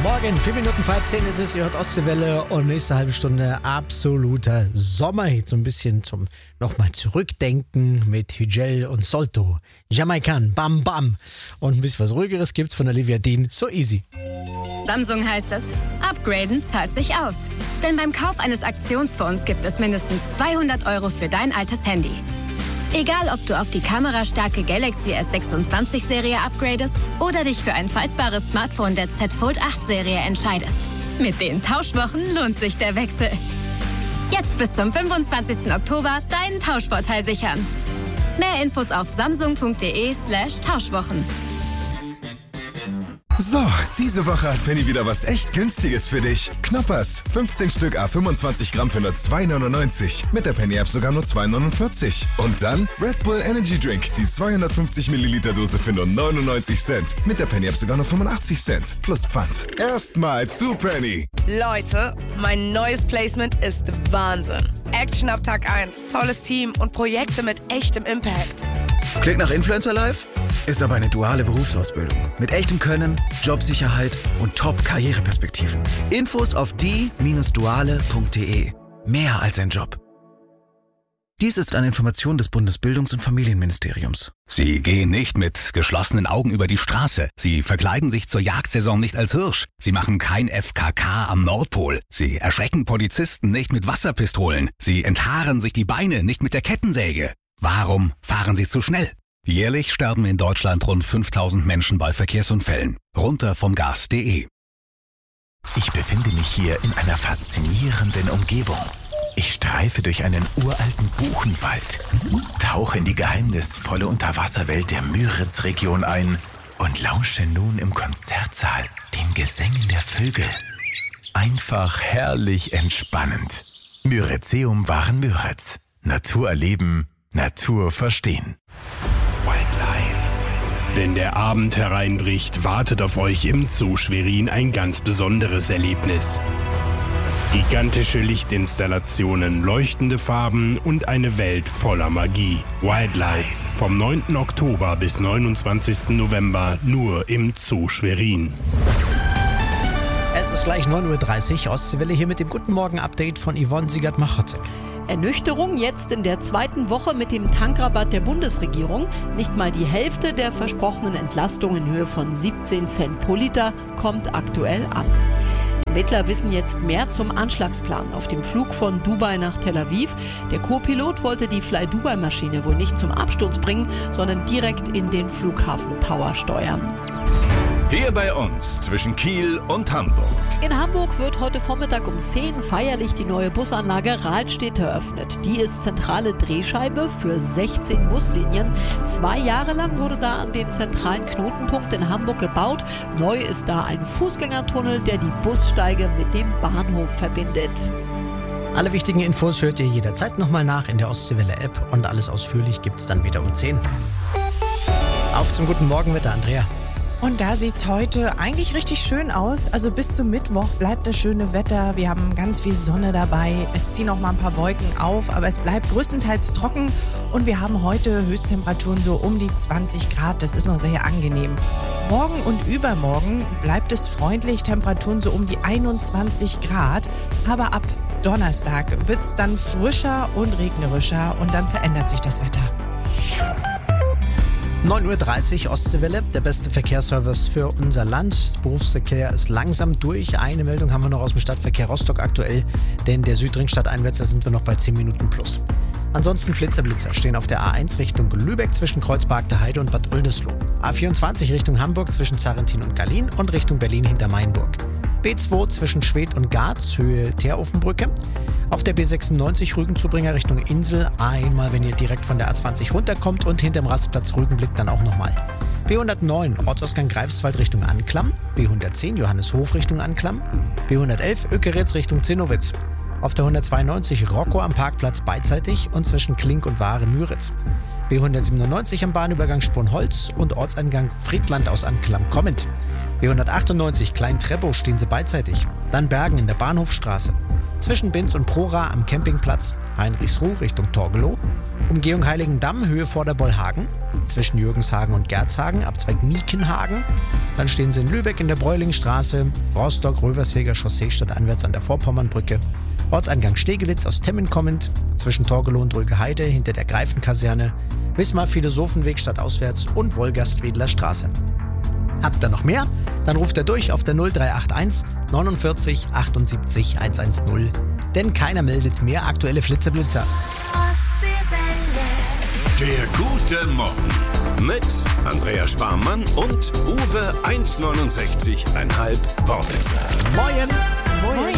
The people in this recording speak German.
Morgen, 4 Minuten vor halb 10 ist es, ihr hört Ostseewelle und nächste halbe Stunde absoluter Sommerhit. So ein bisschen zum nochmal zurückdenken mit Hügel und Solto. Jamaican, Bam Bam. Und ein bisschen was Ruhigeres gibt's von Olivia Dean, So Easy. Samsung heißt es, upgraden zahlt sich aus. Denn beim Kauf eines Aktionsfonds gibt es mindestens 200 € für dein altes Handy. Egal, ob du auf die kamerastarke Galaxy S26-Serie upgradest oder dich für ein faltbares Smartphone der Z Fold 8-Serie entscheidest. Mit den Tauschwochen lohnt sich der Wechsel. Jetzt bis zum 25. Oktober deinen Tauschvorteil sichern. Mehr Infos auf samsung.de/Tauschwochen. So, diese Woche hat Penny wieder was echt Günstiges für dich. Knoppers, 15 Stück à 25 Gramm für nur 2,99. Mit der Penny-App sogar nur 2,49. Und dann Red Bull Energy Drink, die 250 Milliliter Dose für nur 99 Cent. Mit der Penny-App sogar nur 85 Cent. Plus Pfand. Erstmal zu Penny. Leute, mein neues Placement ist Wahnsinn. Action ab Tag 1, tolles Team und Projekte mit echtem Impact. Klingt nach Influencer Life? Ist aber eine duale Berufsausbildung. Mit echtem Können, Jobsicherheit und Top-Karriereperspektiven. Infos auf die-duale.de. Mehr als ein Job. Dies ist eine Information des Bundesbildungs- und Familienministeriums. Sie gehen nicht mit geschlossenen Augen über die Straße. Sie verkleiden sich zur Jagdsaison nicht als Hirsch. Sie machen kein FKK am Nordpol. Sie erschrecken Polizisten nicht mit Wasserpistolen. Sie enthaaren sich die Beine nicht mit der Kettensäge. Warum fahren Sie zu schnell? Jährlich sterben in Deutschland rund 5000 Menschen bei Verkehrsunfällen. Runter vom Gas.de. Ich befinde mich hier in einer faszinierenden Umgebung. Ich streife durch einen uralten Buchenwald, tauche in die geheimnisvolle Unterwasserwelt der Müritz-Region ein und lausche nun im Konzertsaal den Gesängen der Vögel. Einfach herrlich entspannend. Müritzeum waren Müritz. Natur erleben, Natur verstehen. White Lights. Wenn der Abend hereinbricht, wartet auf euch im Zoo Schwerin ein ganz besonderes Erlebnis. Gigantische Lichtinstallationen, leuchtende Farben und eine Welt voller Magie. White Lights vom 9. Oktober bis 29. November nur im Zoo Schwerin. Es ist gleich 9.30 Uhr, Ostseewelle hier mit dem Guten Morgen-Update von Yvonne Siegert-Machotzek. Ernüchterung jetzt in der zweiten Woche mit dem Tankrabatt der Bundesregierung. Nicht mal die Hälfte der versprochenen Entlastung in Höhe von 17 Cent pro Liter kommt aktuell an. Ermittler wissen jetzt mehr zum Anschlagsplan auf dem Flug von Dubai nach Tel Aviv. Der Co-Pilot wollte die Fly-Dubai-Maschine wohl nicht zum Absturz bringen, sondern direkt in den Flughafen Tower steuern. Hier bei uns zwischen Kiel und Hamburg. In Hamburg wird heute Vormittag um 10 feierlich die neue Busanlage Rahlstedt eröffnet. Die ist zentrale Drehscheibe für 16 Buslinien. 2 Jahre lang wurde da an dem zentralen Knotenpunkt in Hamburg gebaut. Neu ist da ein Fußgängertunnel, der die Bussteige mit dem Bahnhof verbindet. Alle wichtigen Infos hört ihr jederzeit nochmal nach in der Ostseewelle-App und alles ausführlich gibt's dann wieder um 10. Auf zum guten Morgenwetter, Andrea. Und da sieht's heute eigentlich richtig schön aus. Also bis zum Mittwoch bleibt das schöne Wetter. Wir haben ganz viel Sonne dabei. Es ziehen auch mal ein paar Wolken auf, aber es bleibt größtenteils trocken. Und wir haben heute Höchsttemperaturen so um die 20 Grad. Das ist noch sehr angenehm. Morgen und übermorgen bleibt es freundlich. Temperaturen so um die 21 Grad. Aber ab Donnerstag wird's dann frischer und regnerischer und dann verändert sich das Wetter. 9.30 Uhr, Ostseewelle, der beste Verkehrsservice für unser Land. Berufsverkehr ist langsam durch. Eine Meldung haben wir noch aus dem Stadtverkehr Rostock aktuell, denn der Südringstadt einwärts, da sind wir noch bei 10 Minuten plus. Ansonsten Blitzer stehen auf der A1 Richtung Lübeck zwischen Kreuzberg der Heide und Bad Oldesloe. A24 Richtung Hamburg zwischen Zarrentin und Gallien und Richtung Berlin hinter Mainburg. B2 zwischen Schwedt und Garz, Höhe Teerofenbrücke. Auf der B96 Rügenzubringer Richtung Insel, einmal wenn ihr direkt von der A20 runterkommt und hinterm Rastplatz Rügenblick dann auch nochmal. B109 Ortsausgang Greifswald Richtung Anklam, B110 Johanneshof Richtung Anklam, B111 Ökeritz Richtung Zinnowitz. Auf der 192 Rocco am Parkplatz beidseitig und zwischen Klink und Wahre-Müritz. B197 am Bahnübergang Sponholz und Ortseingang Friedland aus Anklam kommend. B198 Klein-Treppow stehen sie beidseitig. Dann Bergen in der Bahnhofstraße. Zwischen Binz und Prora am Campingplatz. Heinrichsruh Richtung Torgelow. Umgehung Heiligendamm, Höhe Vorderbollhagen, zwischen Jürgenshagen und Gerzhagen, Abzweig Miekenhagen. Dann stehen Sie in Lübeck in der Breulingstraße, Rostock, Röversheger Chaussee stadteinwärts an der Vorpommernbrücke, Ortseingang Stegelitz aus Temmin kommend, zwischen Torgelow und Rügeheide hinter der Greifenkaserne, Wismar Philosophenweg stadtauswärts und Wolgast-Wedler Straße. Habt ihr noch mehr? Dann ruft er durch auf der 0381 49 78 110. Denn keiner meldet mehr aktuelle Flitzer-Blitzer. Der gute Morgen mit Andrea Sparmann und Uwe 1,69,5 Wortwitzer. Moin! Moin.